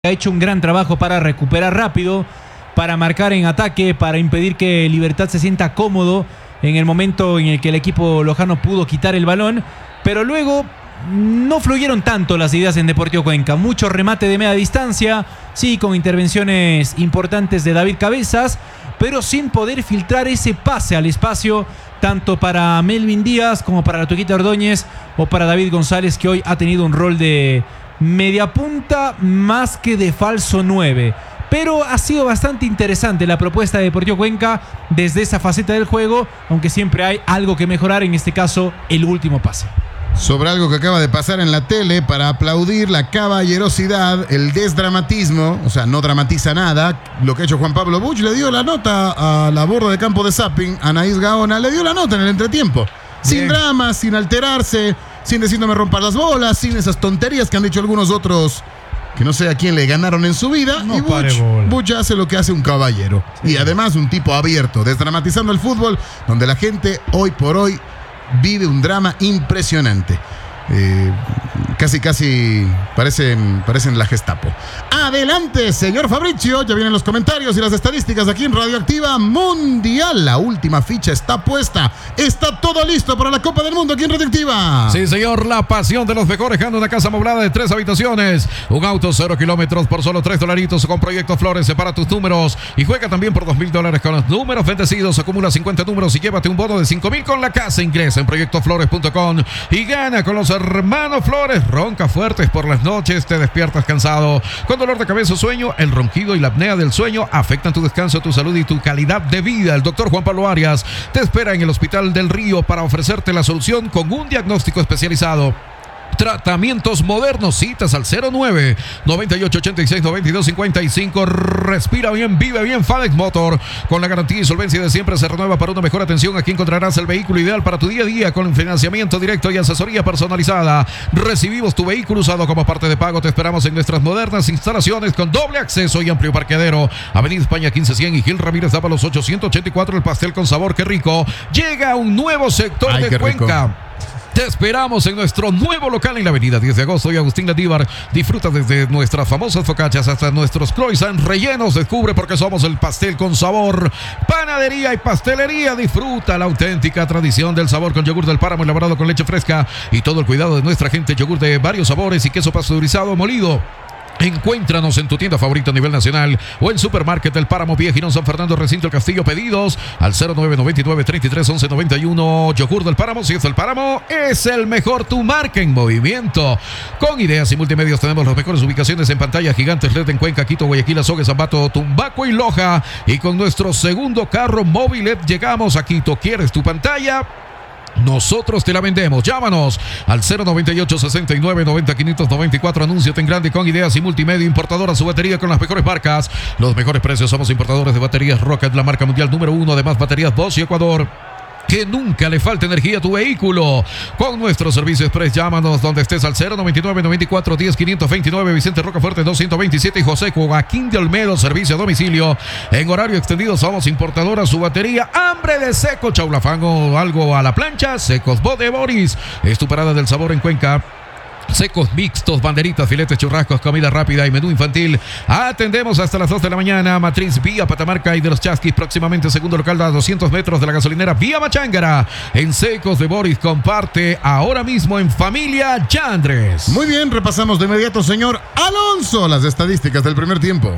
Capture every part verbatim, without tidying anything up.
Ha hecho un gran trabajo para recuperar rápido, para marcar en ataque, para impedir que Libertad se sienta cómodo en el momento en el que el equipo lojano pudo quitar el balón, pero luego no fluyeron tanto las ideas en Deportivo Cuenca. Mucho remate de media distancia, sí, con intervenciones importantes de David Cabezas, pero sin poder filtrar ese pase al espacio, tanto para Melvin Díaz como para la Tuquita Ordóñez o para David González, que hoy ha tenido un rol de media punta más que de falso nueve. Pero ha sido bastante interesante la propuesta de Deportivo Cuenca desde esa faceta del juego, aunque siempre hay algo que mejorar, en este caso el último pase. Sobre algo que acaba de pasar en la tele, para aplaudir la caballerosidad, el desdramatismo, o sea, no dramatiza nada, lo que ha hecho Juan Pablo Buch, le dio la nota a la borda de campo de Zapping, Anaís Gaona, le dio la nota en el entretiempo. Sin drama, sin alterarse, sin decir no me rompas las bolas, sin esas tonterías que han dicho algunos otros que no sé a quién le ganaron en su vida. No, y Buch, Buch hace lo que hace un caballero. Sí. Y además un tipo abierto, desdramatizando el fútbol, donde la gente hoy por hoy vive un drama impresionante. Eh, casi, casi parecen, parecen la Gestapo. Adelante, señor Fabricio. Ya vienen los comentarios y las estadísticas aquí en Radioactiva Mundial. La última ficha está puesta. Está todo listo para la Copa del Mundo aquí en Radioactiva. Sí, señor. La pasión de los mejores. Dejando una casa amoblada de tres habitaciones. Un auto cero kilómetros por solo tres dolaritos con Proyecto Flores. Separa tus números y juega también por dos mil dólares con los números bendecidos. Acumula cincuenta números y llévate un bono de cinco mil con la casa. Ingresa en proyecto flores punto com y gana con los hermanos Flores. Ronca fuertes por las noches, te despiertas cansado con dolor de cabeza o sueño. El ronquido y la apnea del sueño afectan tu descanso, tu salud y tu calidad de vida. El doctor Juan Pablo Arias te espera en el Hospital del Río para ofrecerte la solución con un diagnóstico especializado. Tratamientos modernos, citas al cero nueve, noventa y ocho, ochenta y seis, noventa y dos, cincuenta y cinco. Respira bien, vive bien. FedEx Motor, con la garantía y solvencia de siempre, se renueva para una mejor atención. Aquí encontrarás el vehículo ideal para tu día a día, con financiamiento directo y asesoría personalizada. Recibimos tu vehículo usado como parte de pago. Te esperamos en nuestras modernas instalaciones con doble acceso y amplio parqueadero. Avenida España quince cien y Gil Ramírez Dávalos ochocientos ochenta y cuatro. El pastel con sabor, qué rico. Llega un nuevo sector Ay, de Cuenca. Rico. Te esperamos en nuestro nuevo local en la avenida diez de agosto y Agustín Ladívar. Disfruta desde nuestras famosas focachas hasta nuestros croissants rellenos. Descubre por qué somos el pastel con sabor. Panadería y pastelería. Disfruta la auténtica tradición del sabor con yogur del páramo elaborado con leche fresca y todo el cuidado de nuestra gente. Yogur de varios sabores y queso pasteurizado molido. Encuéntranos en tu tienda favorita a nivel nacional o en Supermarket del Páramo, Vía Girón, San Fernando, Recinto El Castillo. Pedidos al cero nueve, noventa y nueve, treinta y tres, once, noventa y uno. Yogur del Páramo, si es el Páramo, es el mejor. Tu marca en movimiento. Con ideas y multimedios tenemos las mejores ubicaciones en pantalla gigantes L E D en Cuenca, Quito, Guayaquil, Azogues, Zambato, Tumbaco y Loja. Y con nuestro segundo carro móvil llegamos a Quito. ¿Quieres tu pantalla? Nosotros te la vendemos. Llámanos al cero noventa y ocho, sesenta y nueve, noventa, quinientos noventa y cuatro. Anúnciate en grande con ideas y multimedia. Importadora su batería con las mejores marcas, los mejores precios. Somos importadores de baterías Rocket, la marca mundial número uno. Además, baterías Bosch y Ecuador. Que nunca le falte energía a tu vehículo. Con nuestro servicio express, llámanos donde estés al cero noventa y nueve, noventa y cuatro, diez, quinientos veintinueve. Vicente Rocafuerte doscientos veintisiete y José Joaquín de Olmedo, servicio a domicilio. En horario extendido somos importadora su batería. Hambre de seco, chaulafán o algo a la plancha. Secos Bode Boris. Es tu parada del sabor en Cuenca. Secos mixtos, banderitas, filetes, churrascos, comida rápida y menú infantil. Atendemos hasta las dos de la mañana. Matriz Vía Patamarca y de los Chasquis. Próximamente segundo local a doscientos metros de la gasolinera Vía Machángara. En Secos de Boris, comparte ahora mismo en Familia Ya Andrés. Muy bien, repasamos de inmediato, señor Alonso, las estadísticas del primer tiempo.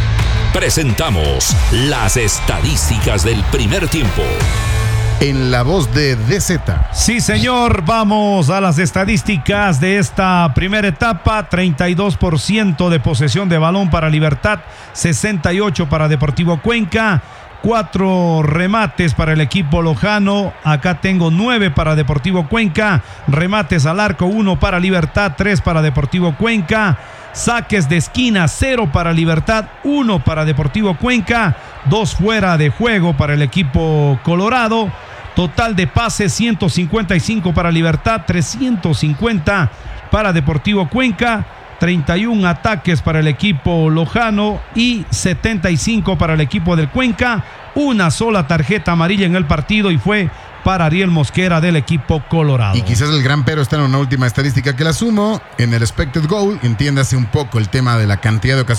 Presentamos las estadísticas del primer tiempo. En la voz de D Z. Sí, señor, vamos a las estadísticas de esta primera etapa. treinta y dos por ciento de posesión de balón para Libertad, sesenta y ocho por ciento para Deportivo Cuenca, cuatro remates para el equipo lojano. Acá tengo nueve para Deportivo Cuenca, remates al arco, uno para Libertad, tres para Deportivo Cuenca. Saques de esquina, cero para Libertad, uno para Deportivo Cuenca, dos fuera de juego para el equipo colorado. Total de pases, ciento cincuenta y cinco para Libertad, trescientos cincuenta para Deportivo Cuenca, treinta y uno ataques para el equipo lojano y setenta y cinco para el equipo del Cuenca. Una sola tarjeta amarilla en el partido y fue para Ariel Mosquera del equipo colorado. Y quizás el gran pero está en una última estadística que la sumo, en el expected goal, entiéndase un poco el tema de la cantidad de ocasiones